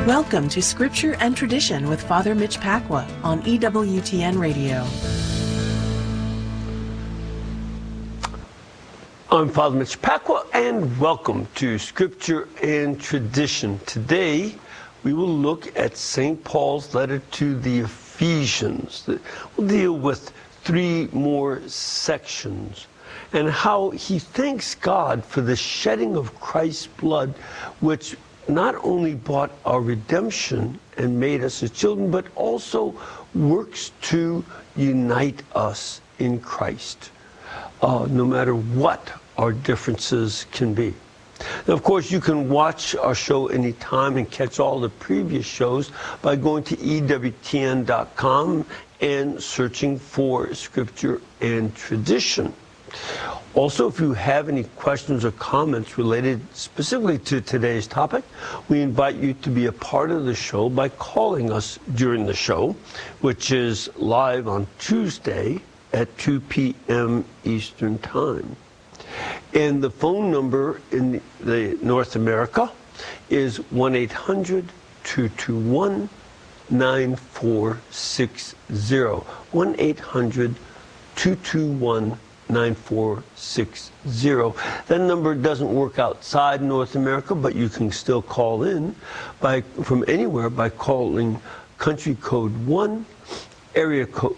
Welcome to Scripture and Tradition with Father Mitch Pacwa on EWTN Radio. I'm Father Mitch Pacwa, and welcome to Scripture and Tradition. Today, we will look at St. Paul's letter to the Ephesians. We'll deal with 3 more sections and how he thanks God for the shedding of Christ's blood, which not only bought our redemption and made us his children, but also works to unite us in Christ, no matter what our differences can be. Now, of course, you can watch our show anytime and catch all the previous shows by going to EWTN.com and searching for Scripture and Tradition. Also, if you have any questions or comments related specifically to today's topic, we invite you to be a part of the show by calling us during the show, which is live on Tuesday at 2 p.m. Eastern Time. And the phone number in the North America is 1-800-221-9460. 1-800-221-9460. That number doesn't work outside North America, but you can still call in from anywhere by calling country code 1, area code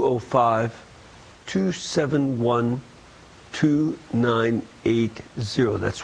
205-271-2980. That's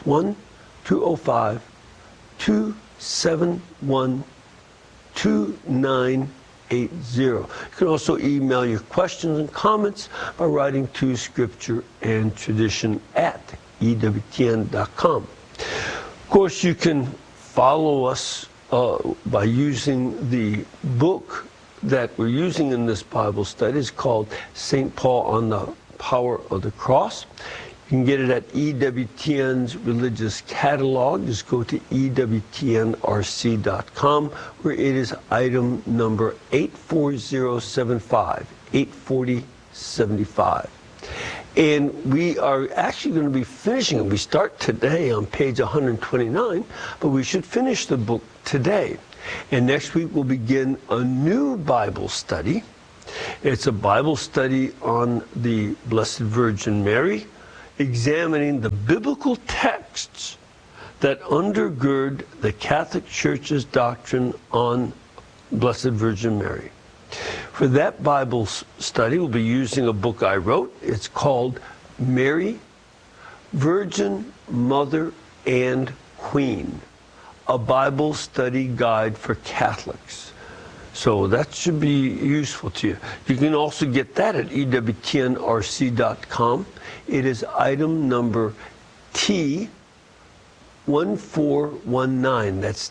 1-205-271-2980. You can also email your questions and comments by writing to Scripture and Tradition at EWTN.com. Of course, you can follow us by using the book that we're using in this Bible study. It's called St. Paul on the Power of the Cross. You can get it at EWTN's religious catalog. Just go to EWTNRC.com, where it is item number 84075, 84075. And we are actually going to be finishing it. We start today on page 129, but we should finish the book today. And next week we'll begin a new Bible study. It's a Bible study on the Blessed Virgin Mary, examining the biblical texts that undergird the Catholic Church's doctrine on Blessed Virgin Mary. For that Bible study, we'll be using a book I wrote. It's called Mary, Virgin, Mother, and Queen, a Bible study guide for Catholics. So that should be useful to you. You can also get that at EWTNRC.com. It is item number T1419. That's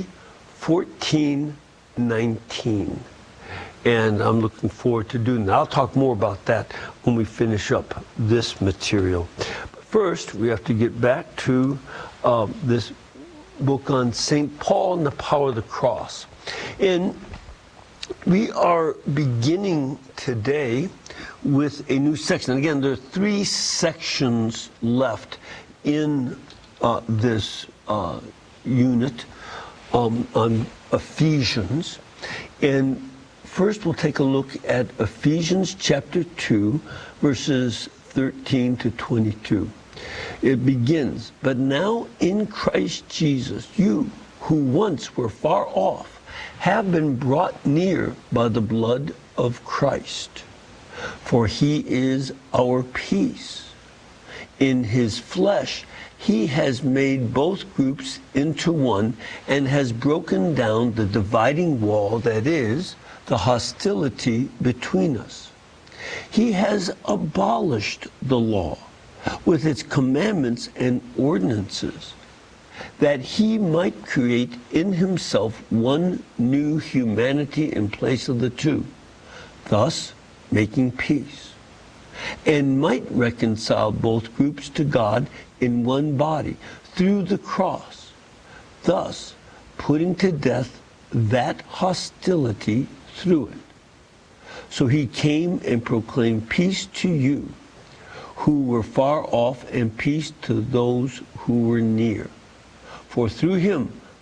T1419. And I'm looking forward to doing that. I'll talk more about that when we finish up this material. But first, we have to get back to this book on St. Paul and the Power of the Cross. And we are beginning today with a new section. And again, there are 3 sections left in this unit on Ephesians. And first we'll take a look at Ephesians chapter 2, verses 13 to 22. It begins, "But now in Christ Jesus, you who once were far off have been brought near by the blood of Christ. For he is our peace. In his flesh, he has made both groups into one and has broken down the dividing wall, that is, the hostility between us. He has abolished the law with its commandments and ordinances, that he might create in himself one new humanity in place of the two, thus making peace, and might reconcile both groups to God in one body through the cross, thus putting to death that hostility through it. So he came and proclaimed peace to you who were far off and peace to those who were near. For through him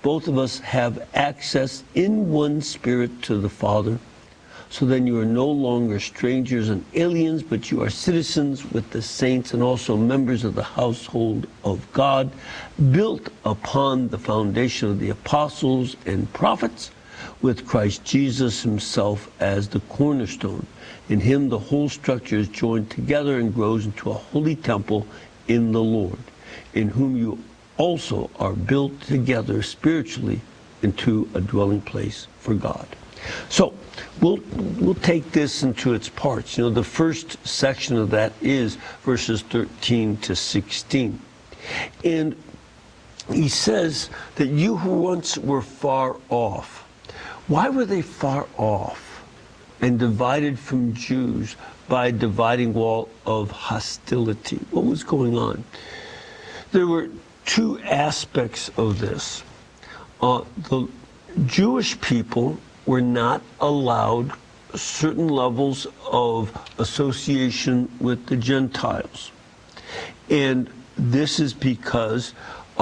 both of us have access in one Spirit to the Father. So then you are no longer strangers and aliens, but you are citizens with the saints and also members of the household of God, built upon the foundation of the apostles and prophets, with Christ Jesus himself as the cornerstone. In him the whole structure is joined together and grows into a holy temple in the Lord, in whom you also are built together spiritually into a dwelling place for God. So we'll take this into its parts. You know, the first section of that is verses 13 to 16. And he says that you who once were far off. Why were they far off and divided from Jews by a dividing wall of hostility? What was going on? There were two aspects of this. The Jewish people were not allowed certain levels of association with the Gentiles. And this is because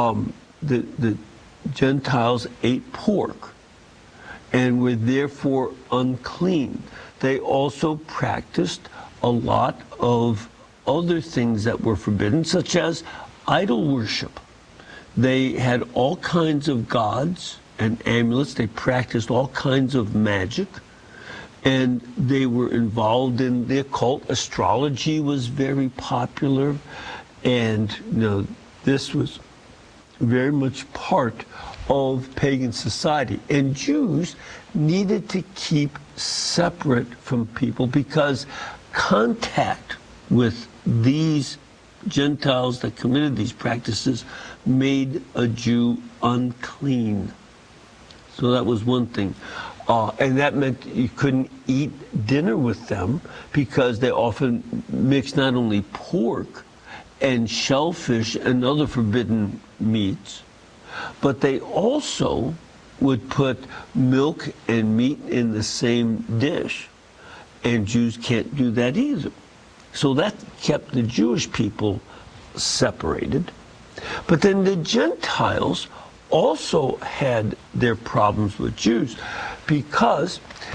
the Gentiles ate pork and were therefore unclean. They also practiced a lot of other things that were forbidden, such as idol worship. They had all kinds of gods and amulets. They practiced all kinds of magic, and they were involved in the occult. Astrology was very popular, and this was very much part of pagan society. And Jews needed to keep separate from people because contact with these Gentiles that committed these practices made a Jew unclean. So that was one thing. And that meant you couldn't eat dinner with them because they often mixed not only pork and shellfish and other forbidden meats, but they also would put milk and meat in the same dish. And Jews can't do that either. So that kept the Jewish people separated. But then the Gentiles also had their problems with Jews because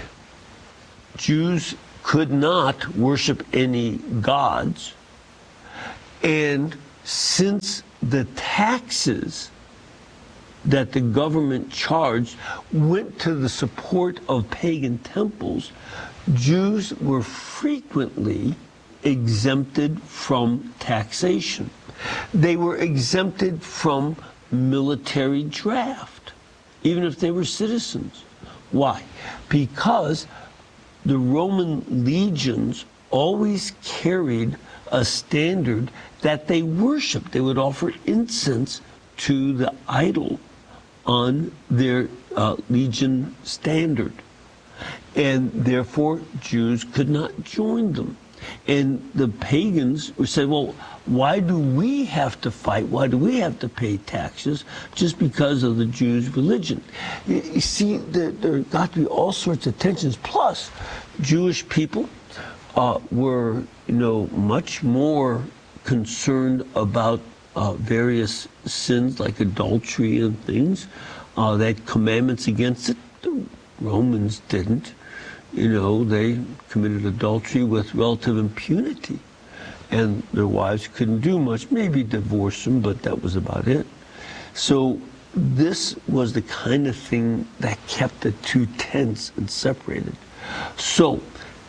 Jews could not worship any gods. And since the taxes that the government charged went to the support of pagan temples, Jews were frequently exempted from taxation. They were exempted from military draft, even if they were citizens. Why? Because the Roman legions always carried a standard that they worshiped. They would offer incense to the idol on their legion standard. And therefore, Jews could not join them. And the pagans would say, well, why do we have to fight? Why do we have to pay taxes just because of the Jews' religion? You see, there got to be all sorts of tensions. Plus, Jewish people were, much more concerned about various sins like adultery and things. They had commandments against it. The Romans didn't. They committed adultery with relative impunity, and their wives couldn't do much, maybe divorce them, but that was about it. So this was the kind of thing that kept the two tense and separated. So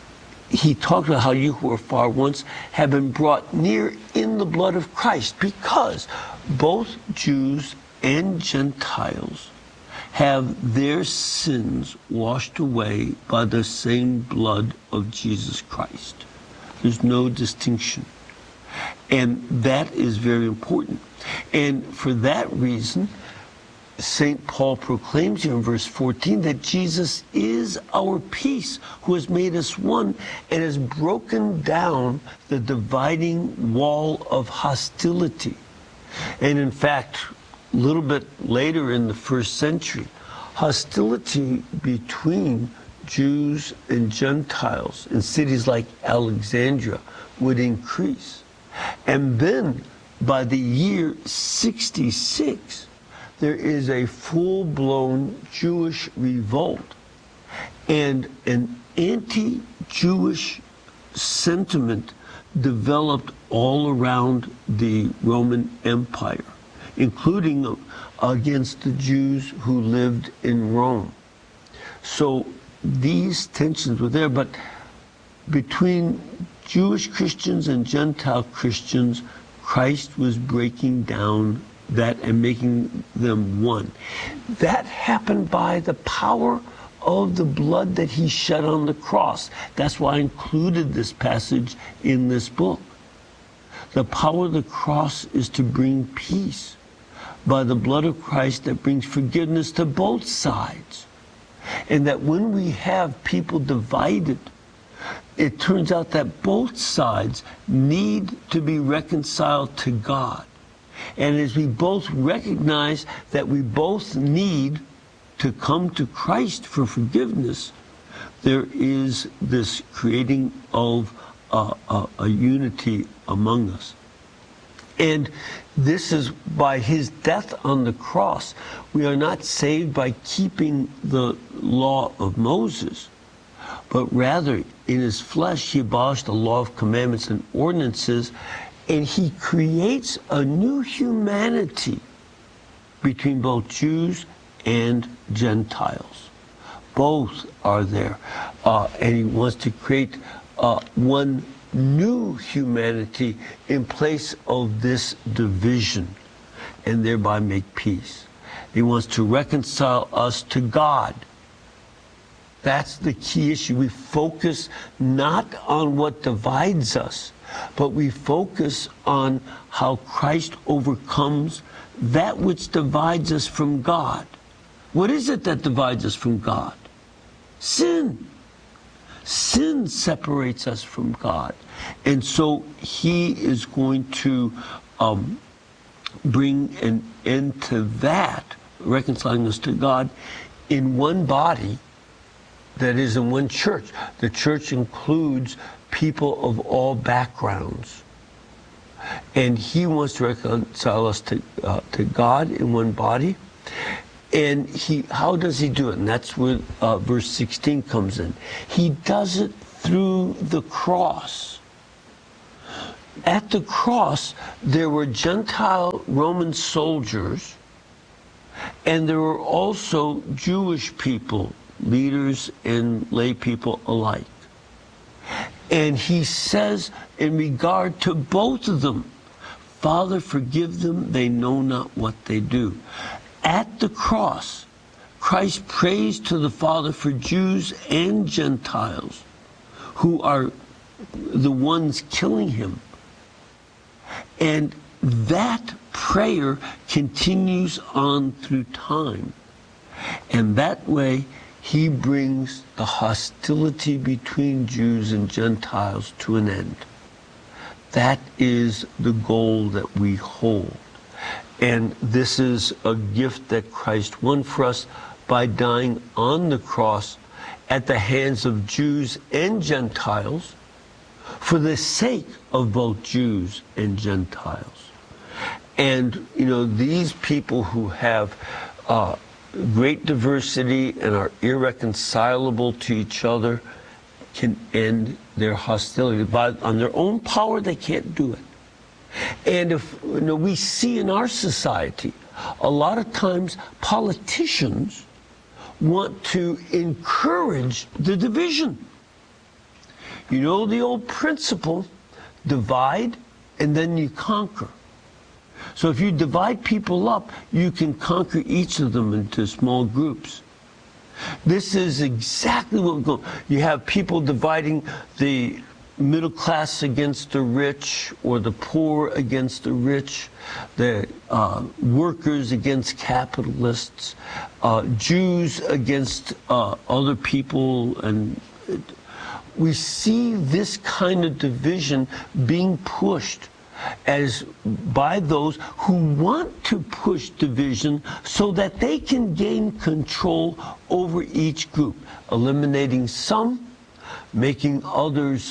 he talked about how you who were far once have been brought near in the blood of Christ, because both Jews and Gentiles have their sins washed away by the same blood of Jesus Christ. There's no distinction. And that is very important. And for that reason, St. Paul proclaims here in verse 14 that Jesus is our peace, who has made us one and has broken down the dividing wall of hostility. And in fact, a little bit later in the first century, hostility between Jews and Gentiles in cities like Alexandria would increase. And then by the year 66, there is a full-blown Jewish revolt and an anti-Jewish sentiment developed all around the Roman Empire, including against the Jews who lived in Rome. So these tensions were there, but between Jewish Christians and Gentile Christians, Christ was breaking down that and making them one. That happened by the power of the blood that he shed on the cross. That's why I included this passage in this book. The power of the cross is to bring peace by the blood of Christ that brings forgiveness to both sides. And that when we have people divided, it turns out that both sides need to be reconciled to God. And as we both recognize that we both need to come to Christ for forgiveness, there is this creating of a unity among us. And this is by his death on the cross. We are not saved by keeping the law of Moses, but rather in his flesh he abolished the law of commandments and ordinances, and he creates a new humanity between both Jews and Gentiles. Both are there. And he wants to create one new humanity in place of this division and thereby make peace. He wants to reconcile us to God. That's the key issue. We focus not on what divides us, but we focus on how Christ overcomes that which divides us from God. What is it that divides us from God? Sin. Sin separates us from God. And so he is going to bring an end to that, reconciling us to God in one body, that is in one church. The church includes people of all backgrounds. And he wants to reconcile us to God in one body. And how does he do it? And that's where verse 16 comes in. He does it through the cross. At the cross, there were Gentile Roman soldiers, and there were also Jewish people, leaders and lay people alike. And he says in regard to both of them, Father, forgive them, they know not what they do. At the cross, Christ prays to the Father for Jews and Gentiles who are the ones killing him. And that prayer continues on through time. And that way, he brings the hostility between Jews and Gentiles to an end. That is the goal that we hold. And this is a gift that Christ won for us by dying on the cross at the hands of Jews and Gentiles for the sake of both Jews and Gentiles. And, you know, these people who have great diversity and are irreconcilable to each other can end their hostility. But on their own power, they can't do it. And if we see in our society, a lot of times politicians want to encourage the division. You know the old principle, divide and then you conquer. So if you divide people up, you can conquer each of them into small groups. This is exactly what we're going. You have people dividing the middle class against the rich, or the poor against the rich, the workers against capitalists, Jews against other people, and we see this kind of division being pushed as by those who want to push division so that they can gain control over each group, eliminating some, making others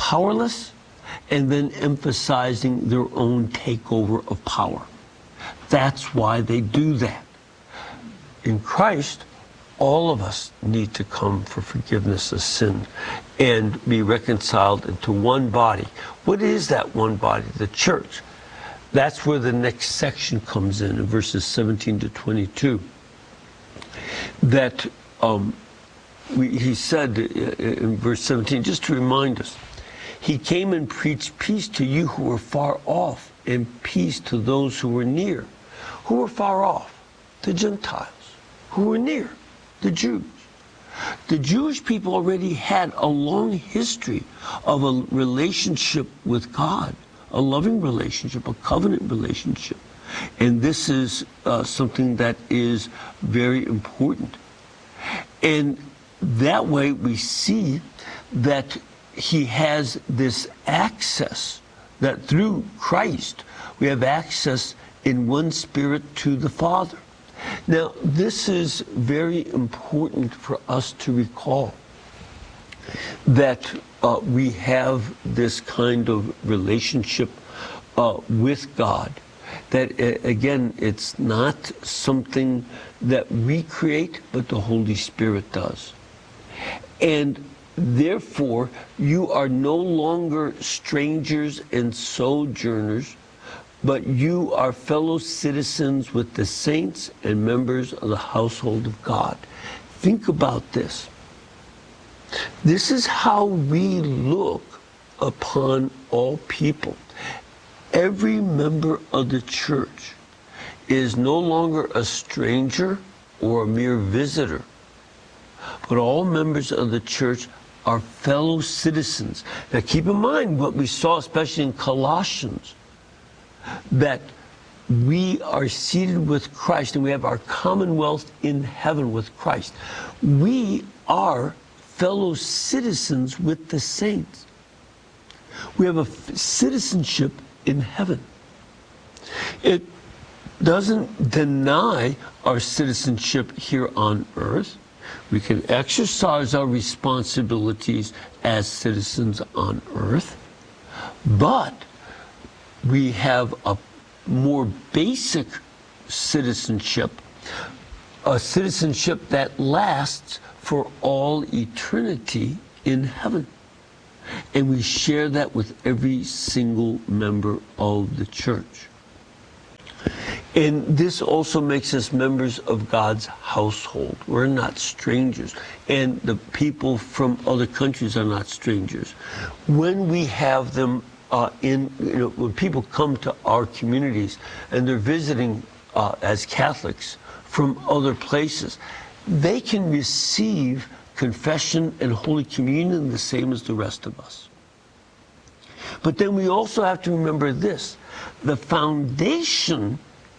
powerless, and then emphasizing their own takeover of power. That's why they do that. In Christ, all of us need to come for forgiveness of sin and be reconciled into one body. What is that one body? The church. That's where the next section comes in verses 17 to 22. That he said in verse 17, just to remind us, he came and preached peace to you who were far off and peace to those who were near. Who were far off? The Gentiles. Who were near? The Jews. The Jewish people already had a long history of a relationship with God, a loving relationship, a covenant relationship. And this is something that is very important. And that way we see that he has this access, that through Christ we have access in one spirit to the Father. Now, this is very important for us to recall, that we have this kind of relationship with God. That, again, it's not something that we create, but the Holy Spirit does. And therefore, you are no longer strangers and sojourners, but you are fellow citizens with the saints and members of the household of God. Think about this. This is how we look upon all people. Every member of the church is no longer a stranger or a mere visitor, but all members of the church are fellow citizens. Now keep in mind what we saw, especially in Colossians, that we are seated with Christ and we have our commonwealth in heaven with Christ. We are fellow citizens with the saints. We have a citizenship in heaven. It doesn't deny our citizenship here on earth. We can exercise our responsibilities as citizens on earth, but we have a more basic citizenship, a citizenship that lasts for all eternity in heaven. And we share that with every single member of the church. And this also makes us members of God's household. We're not strangers. And the people from other countries are not strangers. When we have them when people come to our communities and they're visiting as Catholics from other places, they can receive confession and Holy Communion the same as the rest of us. But then we also have to remember this: the foundation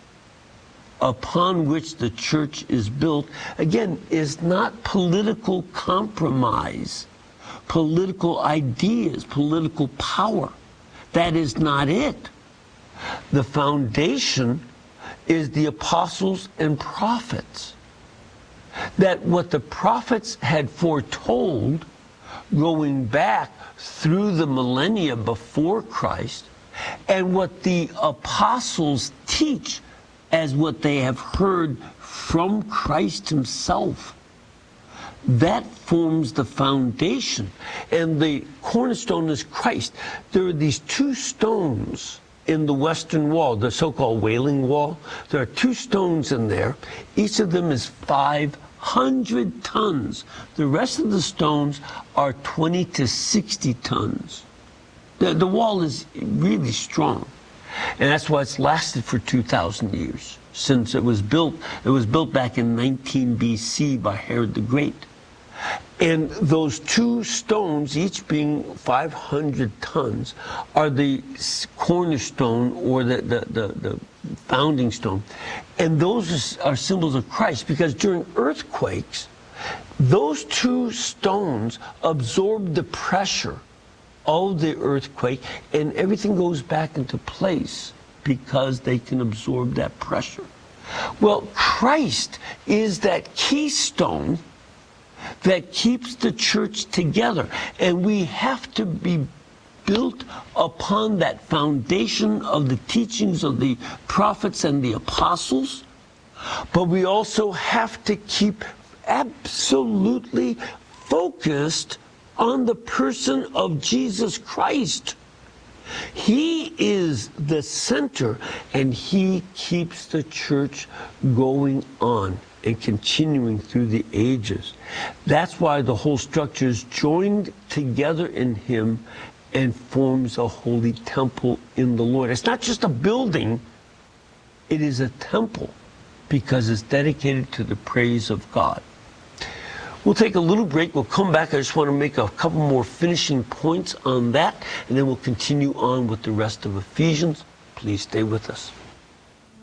upon which the church is built, again, is not political compromise, political ideas, political power. That is not it. The foundation is the apostles and prophets. That what the prophets had foretold going back through the millennia before Christ, and what the apostles teach as what they have heard from Christ himself, that forms the foundation. And the cornerstone is Christ. There are these two stones in the Western Wall, the so-called Wailing Wall. There are two stones in there. Each of them is 500 tons. The rest of the stones are 20 to 60 tons. The wall is really strong. And that's why it's lasted for 2,000 years. Since it was built back in 19 BC by Herod the Great. And those two stones, each being 500 tons, are the cornerstone, or the founding stone. And those are symbols of Christ, because during earthquakes, those two stones absorb the pressure of the earthquake, and everything goes back into place because they can absorb that pressure. Well, Christ is that keystone that keeps the church together. And we have to be built upon that foundation of the teachings of the prophets and the apostles, but we also have to keep absolutely focused on the person of Jesus Christ. He is the center, and he keeps the church going on and continuing through the ages. That's why the whole structure is joined together in him and forms a holy temple in the Lord. It's not just a building, it is a temple because it's dedicated to the praise of God. We'll take a little break. We'll come back. I just want to make a couple more finishing points on that, and then we'll continue on with the rest of Ephesians. Please stay with us.